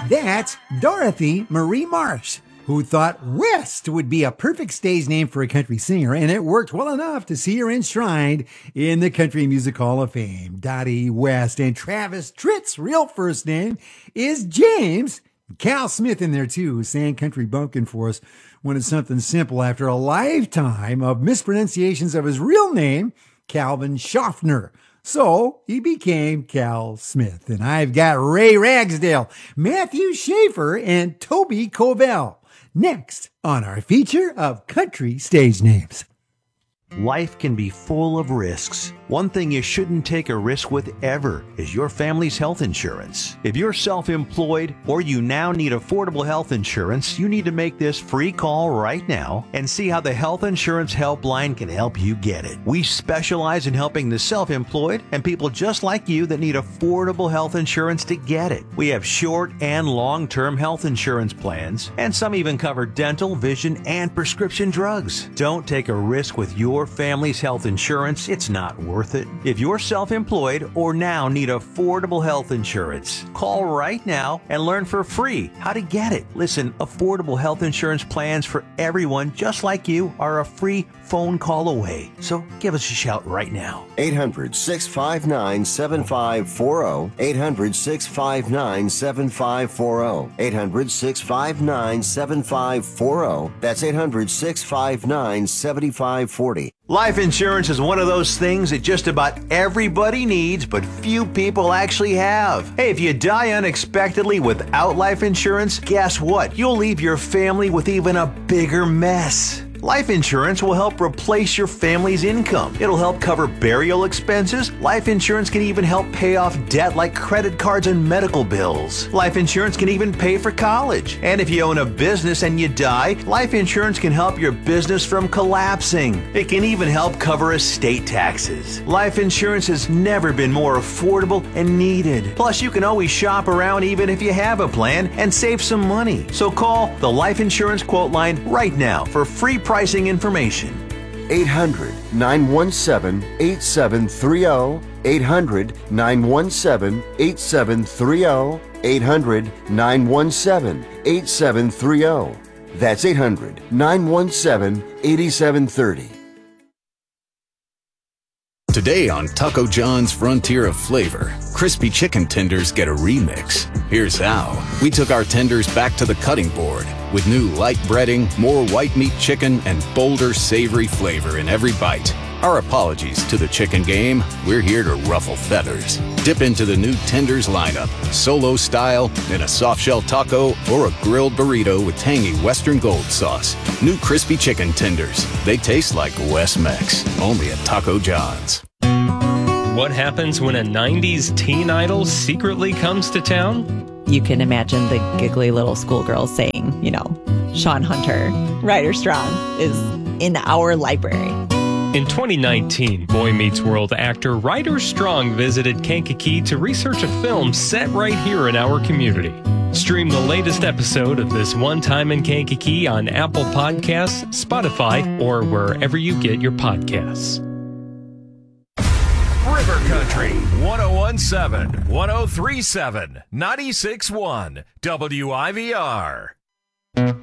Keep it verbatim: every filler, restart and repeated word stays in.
That's Dorothy Marie Marsh, who thought West would be a perfect stage name for a country singer, and it worked well enough to see her enshrined in the Country Music Hall of Fame. Dottie West. And Travis Tritt's real first name is James. Cal Smith in there too, who sang Country Bumpkin for us, wanted something simple after a lifetime of mispronunciations of his real name, Calvin Schaffner. So he became Cal Smith. And I've got Ray Ragsdale, Matthew Schaefer, and Toby Covell next on our feature of country stage names. Life can be full of risks. One thing you shouldn't take a risk with ever is your family's health insurance. If you're self-employed or you now need affordable health insurance, you need to make this free call right now and see how the Health Insurance Helpline can help you get it. We specialize in helping the self-employed and people just like you that need affordable health insurance to get it. We have short and long-term health insurance plans, and some even cover dental, vision, and prescription drugs. Don't take a risk with your family's health insurance. It's not worth it. If you're self-employed or now need affordable health insurance, call right now and learn for free how to get it. Listen, affordable health insurance plans for everyone just like you are a free phone call away. So give us a shout right now. eight hundred, six five nine, seven five four zero. eight hundred, six five nine, seven five four zero. eight hundred, six five nine, seven five four zero. That's eight hundred, six five nine, seven five four zero. Life insurance is one of those things that just about everybody needs, but few people actually have. Hey, if you die unexpectedly without life insurance, guess what? You'll leave your family with even a bigger mess. Life insurance will help replace your family's income. It'll help cover burial expenses. Life insurance can even help pay off debt like credit cards and medical bills. Life insurance can even pay for college. And if you own a business and you die, life insurance can help your business from collapsing. It can even help cover estate taxes. Life insurance has never been more affordable and needed. Plus, you can always shop around even if you have a plan and save some money. So call the Life Insurance Quote Line right now for free pricing information. eight hundred, nine one seven, eight seven three zero. eight hundred, nine one seven, eight seven three zero. eight hundred, nine one seven, eight seven three zero. That's eight hundred, nine one seven, eight seven three zero. Today on Taco John's Frontier of Flavor, crispy chicken tenders get a remix. Here's how. We took our tenders back to the cutting board with new light breading, more white meat chicken, and bolder savory flavor in every bite. Our apologies to the chicken game. We're here to ruffle feathers. Dip into the new tenders lineup, solo style, in a soft shell taco, or a grilled burrito with tangy Western Gold sauce. New crispy chicken tenders. They taste like West Mex. Only at Taco John's. What happens when a nineties teen idol secretly comes to town? You can imagine the giggly little schoolgirls saying, you know, Sean Hunter, Ryder Strong is in our library. In twenty nineteen, Boy Meets World actor Ryder Strong visited Kankakee to research a film set right here in our community. Stream the latest episode of This One Time in Kankakee on Apple Podcasts, Spotify, or wherever you get your podcasts. River Country, one oh one point seven, one oh three point seven, ninety-six point one, W I V R.